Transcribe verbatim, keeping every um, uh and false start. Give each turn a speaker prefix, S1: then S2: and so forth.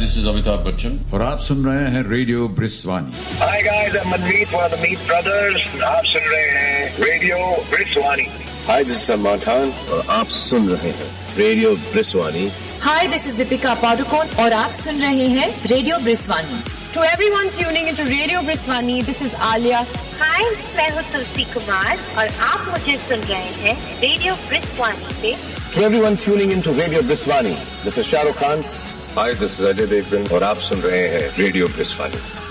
S1: this is Amitabh Bachchan.
S2: और आप सुन रहे हैं radio ब्रिस्वानी.
S3: Hi guys, I'm Manmeet for the Meet Brothers. आप सुन रहे हैं radio ब्रिस्वानी.
S4: Hi, this is Salman Khan और आप सुन रहे हैं radio ब्रिस्वानी.
S5: Hi, this is Deepika Padukone और आप सुन रहे हैं radio ब्रिस्वानी.
S6: To everyone tuning into Radio Briswani, this is Alia.
S7: Hi, मैं हूँ तुलसी कुमार और आप मुझे सुन रहे हैं रेडियो ब्रिस्वानी पे.
S4: To everyone tuning into Radio Briswani, this is Shah Rukh Khan.
S8: Hi, this is Ajay Devgan और आप सुन रहे हैं रेडियो ब्रिस्वानी.